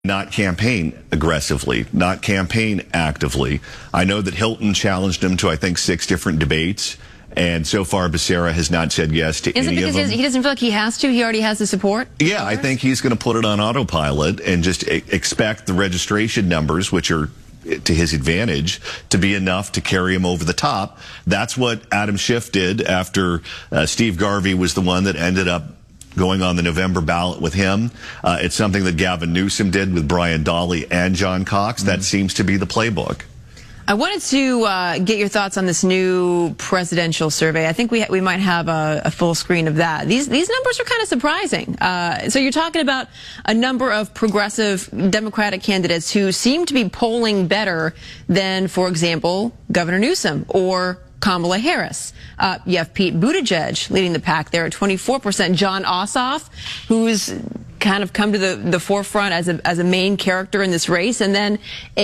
not campaign aggressively, not campaign actively. I know that Hilton challenged him to, I think, 6 different debates. And so far, Becerra has not said yes to any of them. Is it because he doesn't feel like he has to? He already has the support? Yeah, I think he's going to put it on autopilot and just expect the registration numbers, which are to his advantage, to be enough to carry him over the top. That's what Adam Schiff did after Steve Garvey was the one that ended up going on the November ballot with him. It's something that Gavin Newsom did with Brian Dahle and John Cox. That seems to be the playbook. I wanted to get your thoughts on this new presidential survey. I think we might have a full screen of that. These numbers are kind of surprising. So you're talking about a number of progressive Democratic candidates who seem to be polling better than, for example, Governor Newsom or Kamala Harris. You have Pete Buttigieg leading the pack there at 24%. Jon Ossoff, who's kind of come to the forefront as a main character in this race, and then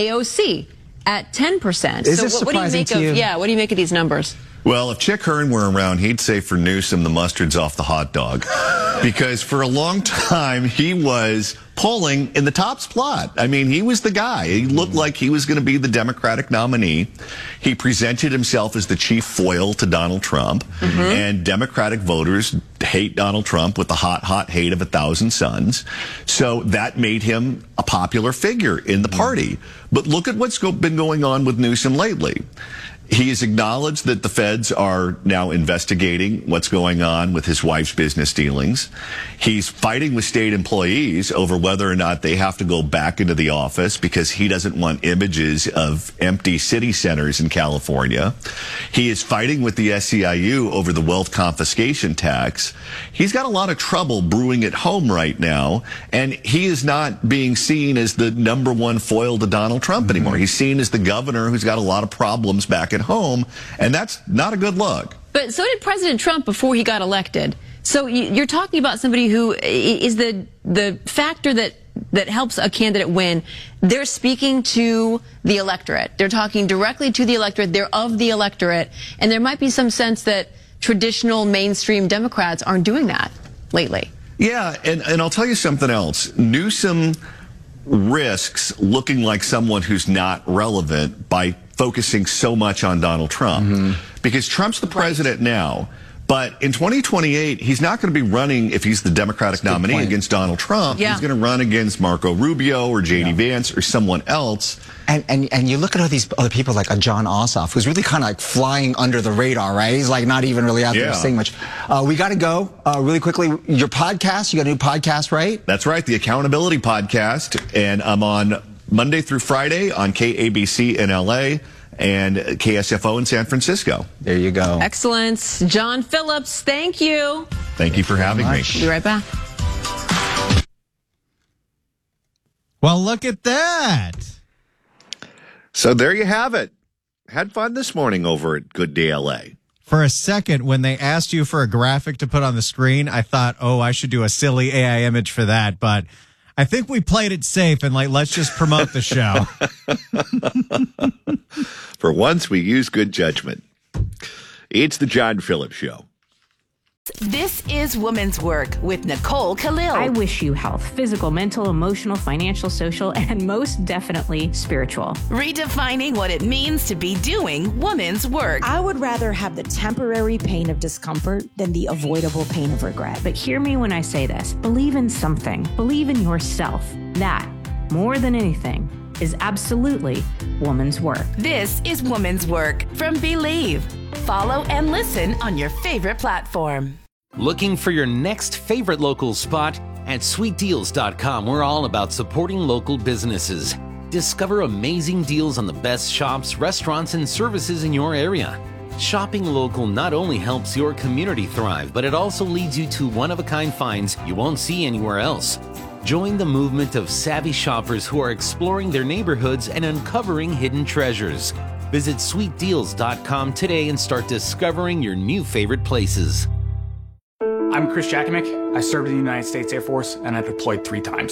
AOC at 10%. Is this surprising to you? Yeah, what do you make of these numbers? Well, if Chick Hearn were around, he'd say for Newsom, the mustard's off the hot dog. Because for a long time, he was polling in the top spot. I mean, he was the guy. He looked like he was going to be the Democratic nominee. He presented himself as the chief foil to Donald Trump. And Democratic voters hate Donald Trump with the hot, hot hate of 1,000 suns. So that made him a popular figure in the party. But look at what's been going on with Newsom lately. He has acknowledged that the feds are now investigating what's going on with his wife's business dealings. He's fighting with state employees over whether or not they have to go back into the office because he doesn't want images of empty city centers in California. He is fighting with the SEIU over the wealth confiscation tax. He's got a lot of trouble brewing at home right now, and he is not being seen as the #1 foil to Donald Trump anymore. He's seen as the governor who's got a lot of problems back at home, and that's not a good look. But so did President Trump before he got elected. So you're talking about somebody who is the factor that helps a candidate win. They're speaking to the electorate. They're talking directly to the electorate. They're of the electorate. And there might be some sense that traditional mainstream Democrats aren't doing that lately. Yeah, and I'll tell you something else. Newsom risks looking like someone who's not relevant by focusing so much on Donald Trump. Because Trump's the president now, but in 2028, he's not going to be running, if he's the Democratic nominee, against Donald Trump. He's going to run against Marco Rubio or J.D. Vance or someone else. And you look at all these other people like a Jon Ossoff, who's really kind of like flying under the radar, right? He's like not even really out there saying much. We got to go really quickly. Your podcast, you got a new podcast, right? That's right, the Accountability Podcast. And I'm on Monday through Friday on KABC in LA and KSFO in San Francisco. There you go. Excellent. John Phillips, thank you. Thank you for having me. Be right back. Well, look at that. So there you have it. Had fun this morning over at Good Day LA. For a second, when they asked you for a graphic to put on the screen, I thought, oh, I should do a silly AI image for that. But I think we played it safe and let's just promote the show. For once, we use good judgment. It's the John Phillips Show. This is Women's Work with Nicole Khalil. I wish you health, physical, mental, emotional, financial, social, and most definitely spiritual. Redefining what it means to be doing women's work. I would rather have the temporary pain of discomfort than the avoidable pain of regret. But hear me when I say this. Believe in something. Believe in yourself. That, more than anything, is absolutely woman's work. This is Woman's Work from Believe. Follow and listen on your favorite platform. Looking for your next favorite local spot? At sweetdeals.com, we're all about supporting local businesses. Discover amazing deals on the best shops, restaurants, and services in your area. Shopping local not only helps your community thrive, but it also leads you to one-of-a-kind finds you won't see anywhere else. Join the movement of savvy shoppers who are exploring their neighborhoods and uncovering hidden treasures. Visit sweetdeals.com today and start discovering your new favorite places. I'm Chris Jakimick. I served in the United States Air Force and I deployed 3 times.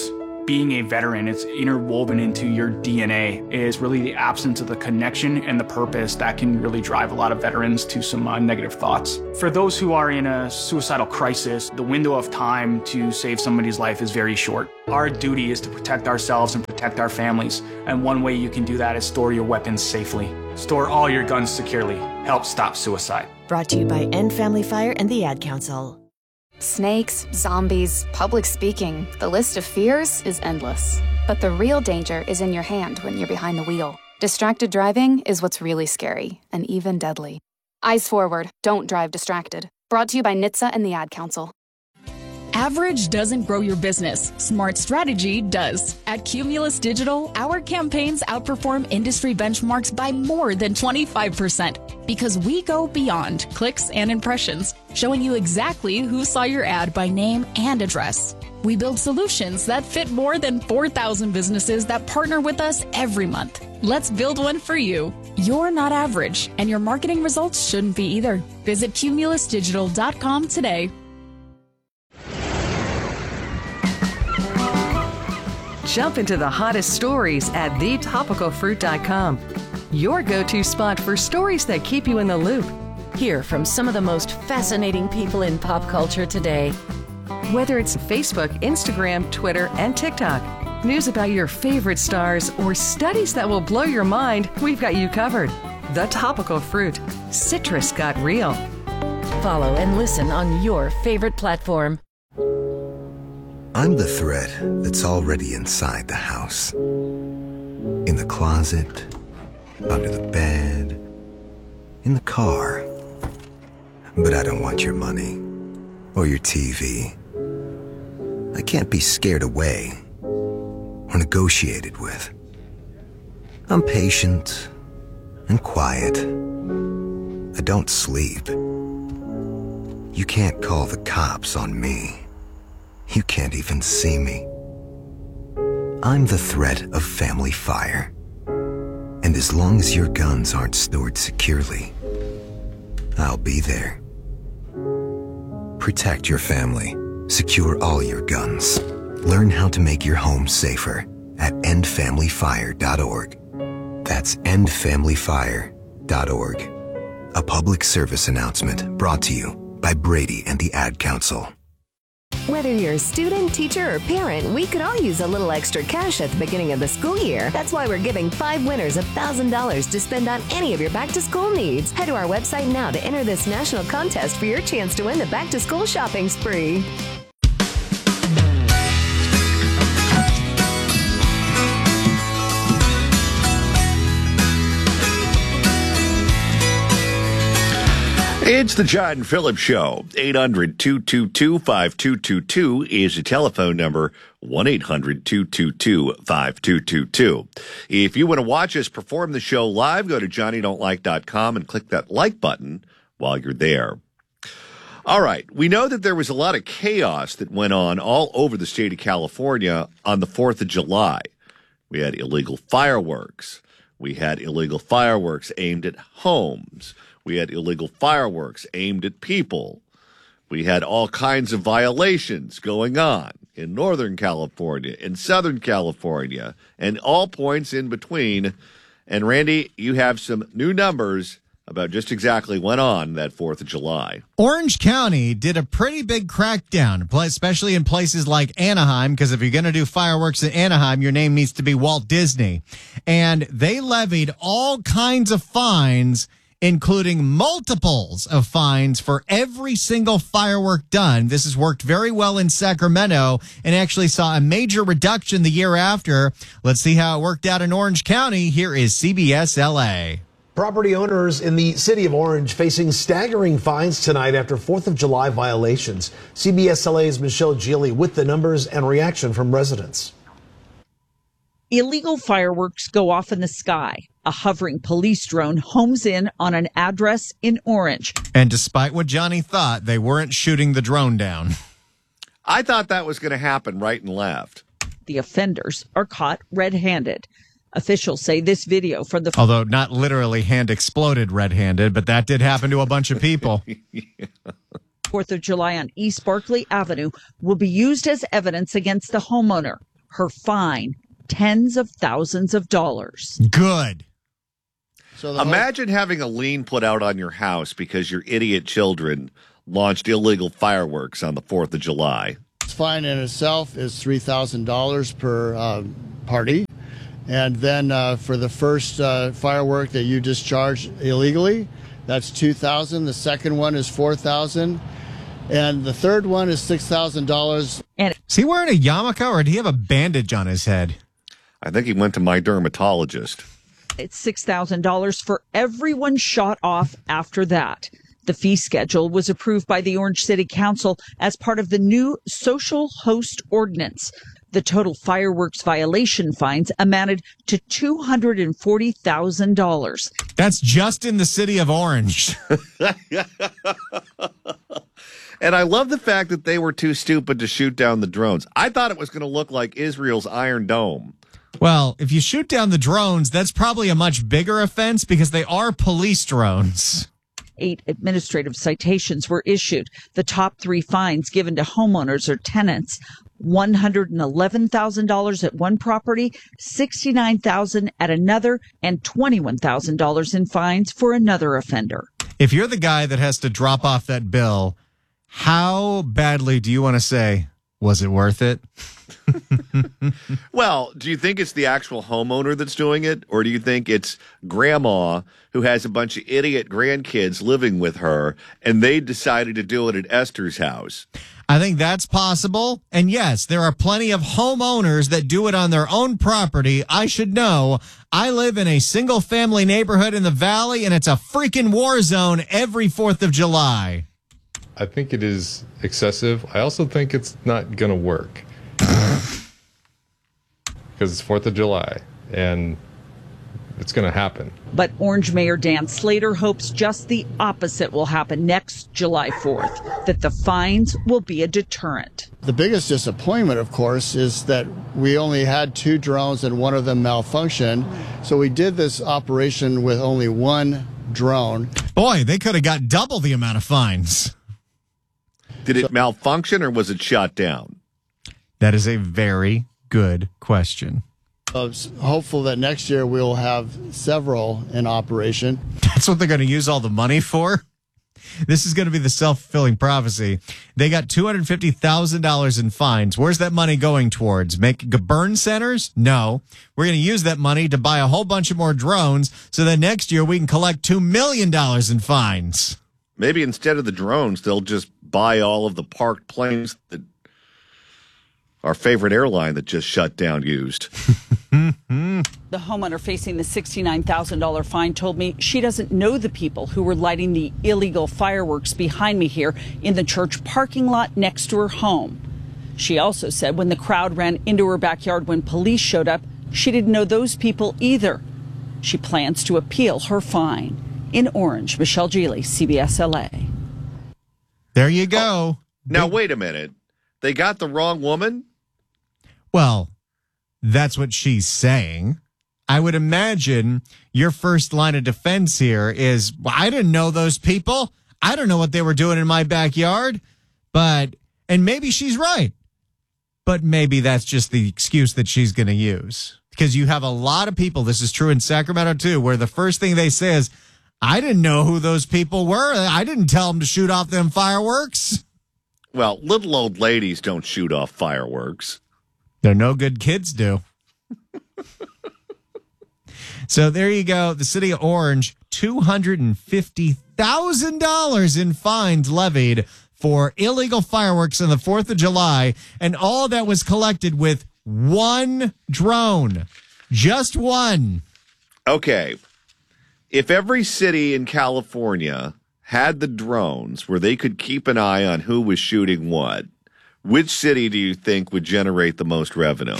being a veteran, it's interwoven into your DNA, is really the absence of the connection and the purpose that can really drive a lot of veterans to some negative thoughts. For those who are in a suicidal crisis, the window of time to save somebody's life is very short. Our duty is to protect ourselves and protect our families, and one way you can do that is store your weapons safely. Store all your guns securely. Help stop suicide. Brought to you by End Family Fire and the Ad Council. Snakes, zombies, public speaking, the list of fears is endless. But the real danger is in your hand when you're behind the wheel. Distracted driving is what's really scary and even deadly. Eyes forward, don't drive distracted. Brought to you by NHTSA and the Ad Council. Average doesn't grow your business. Smart strategy does. At Cumulus Digital, our campaigns outperform industry benchmarks by more than 25% because we go beyond clicks and impressions, showing you exactly who saw your ad by name and address. We build solutions that fit more than 4,000 businesses that partner with us every month. Let's build one for you. You're not average, and your marketing results shouldn't be either. Visit cumulusdigital.com today. Jump into the hottest stories at thetopicalfruit.com. Your go-to spot for stories that keep you in the loop. Hear from some of the most fascinating people in pop culture today. Whether it's Facebook, Instagram, Twitter, and TikTok, news about your favorite stars, or studies that will blow your mind, we've got you covered. The Topical Fruit. Citrus got real. Follow and listen on your favorite platform. I'm the thread that's already inside the house. In the closet, under the bed, in the car. But I don't want your money or your TV. I can't be scared away or negotiated with. I'm patient and quiet. I don't sleep. You can't call the cops on me. You can't even see me. I'm the threat of family fire. And as long as your guns aren't stored securely, I'll be there. Protect your family. Secure all your guns. Learn how to make your home safer at endfamilyfire.org. That's endfamilyfire.org. A public service announcement brought to you by Brady and the Ad Council. Whether you're a student, teacher, or parent, we could all use a little extra cash at the beginning of the school year. That's why we're giving 5 winners $1,000 to spend on any of your back-to-school needs. Head to our website now to enter this national contest for your chance to win the back-to-school shopping spree. It's the John Phillips Show. 800-222-5222 is the telephone number, 1-800-222-5222. If you want to watch us perform the show live, go to johnnydon'tlike.com and click that like button while you're there. All right. We know that there was a lot of chaos that went on all over the state of California on the 4th of July. We had illegal fireworks. We had illegal fireworks aimed at homes. We had illegal fireworks aimed at people. We had all kinds of violations going on in Northern California, in Southern California, and all points in between. And Randy, you have some new numbers about just exactly what went on that 4th of July. Orange County did a pretty big crackdown, especially in places like Anaheim, because if you're going to do fireworks in Anaheim, your name needs to be Walt Disney. And they levied all kinds of fines, including multiples of fines for every single firework done. This has worked very well in Sacramento and actually saw a major reduction the year after. Let's see how it worked out in Orange County. Here is CBS LA. Property owners in the city of Orange facing staggering fines tonight after 4th of July violations. CBS LA's Michelle Gili with the numbers and reaction from residents. Illegal fireworks go off in the sky. A hovering police drone homes in on an address in Orange. And despite what Johnny thought, they weren't shooting the drone down. I thought that was going to happen right and left. The offenders are caught red-handed. Officials say this video from the... Although not literally hand exploded red-handed, but that did happen to a bunch of people. 4th of July on East Barkley Avenue will be used as evidence against the homeowner. Her fine, tens of thousands of dollars. Good. So imagine having a lien put out on your house because your idiot children launched illegal fireworks on the 4th of July. This fine in itself is $3,000 per party. And then for the first firework that you discharge illegally, that's $2,000. The second one is $4,000. And the third one is $6,000. Is he wearing a yarmulke or did he have a bandage on his head? I think he went to my dermatologist. It's $6,000 for everyone shot off after that. The fee schedule was approved by the Orange City Council as part of the new social host ordinance. The total fireworks violation fines amounted to $240,000. That's just in the city of Orange. And I love the fact that they were too stupid to shoot down the drones. I thought it was going to look like Israel's Iron Dome. Well, if you shoot down the drones, that's probably a much bigger offense because they are police drones. 8 administrative citations were issued. The top 3 fines given to homeowners or tenants: $111,000 at one property, $69,000 at another, and $21,000 in fines for another offender. If you're the guy that has to drop off that bill, how badly do you want to say, was it worth it? Well, do you think it's the actual homeowner that's doing it? Or do you think it's grandma who has a bunch of idiot grandkids living with her and they decided to do it at Esther's house? I think that's possible. And yes, there are plenty of homeowners that do it on their own property. I should know. I live in a single family neighborhood in the Valley and it's a freaking war zone every 4th of July. I think it is excessive. I also think it's not going to work. Because it's 4th of July, and it's going to happen. But Orange Mayor Dan Slater hopes just the opposite will happen next July 4th, that the fines will be a deterrent. The biggest disappointment, of course, is that we only had 2 drones and one of them malfunctioned. So we did this operation with only 1 drone. Boy, they could have got double the amount of fines. Did it malfunction or was it shot down? That is a very good question. I was hopeful that next year we'll have several in operation. That's what they're going to use all the money for? This is going to be the self-fulfilling prophecy. They got $250,000 in fines. Where's that money going towards? Make burn centers? No. We're going to use that money to buy a whole bunch of more drones so that next year we can collect $2 million in fines. Maybe instead of the drones, they'll just buy all of the parked planes that our favorite airline that just shut down used. The homeowner facing the $69,000 fine told me she doesn't know the people who were lighting the illegal fireworks behind me here in the church parking lot next to her home. She also said when the crowd ran into her backyard when police showed up, she didn't know those people either. She plans to appeal her fine. In Orange, Michelle Geely, CBS LA. There you go. Now, wait a minute. They got the wrong woman? Well, that's what she's saying. I would imagine your first line of defense here is, well, I didn't know those people. I don't know what they were doing in my backyard. And maybe she's right. But maybe that's just the excuse that she's going to use. Because you have a lot of people, this is true in Sacramento too, where the first thing they say is, I didn't know who those people were. I didn't tell them to shoot off them fireworks. Well, little old ladies don't shoot off fireworks. They're no good kids do. So there you go. The city of Orange, $250,000 in fines levied for illegal fireworks on the 4th of July. And all that was collected with 1 drone. Just 1. Okay. If every city in California had the drones where they could keep an eye on who was shooting what, which city do you think would generate the most revenue?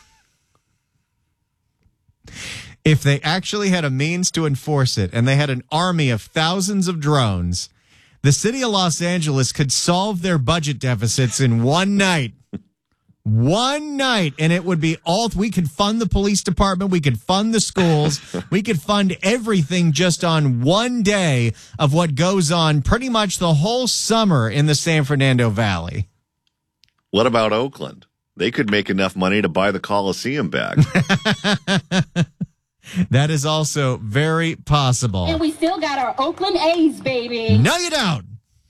If they actually had a means to enforce it and they had an army of thousands of drones, the city of Los Angeles could solve their budget deficits in one night. One night, and it would be all, we could fund the police department, we could fund the schools, we could fund everything just on one day of what goes on pretty much the whole summer in the San Fernando Valley. What about Oakland? they could make enough money to buy the Coliseum back. That is also very possible. And we still got our Oakland A's, baby. No, you don't.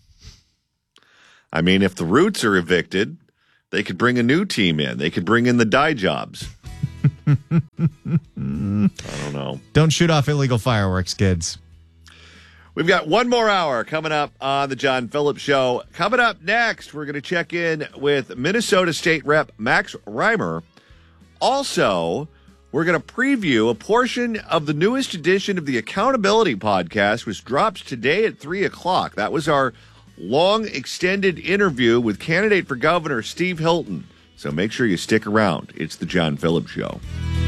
I mean, if the Roots are evicted, they could bring a new team in. They could bring in the Dye Jobs. I don't know. Don't shoot off illegal fireworks, kids. We've got one more hour coming up on the John Phillips Show. Coming up next, we're going to check in with Minnesota State Rep Max Reimer. Also, we're going to preview a portion of the newest edition of the Accountability Podcast, which drops today at 3 o'clock. That was our long extended interview with candidate for governor Steve Hilton. So make sure you stick around. It's the John Phillips Show.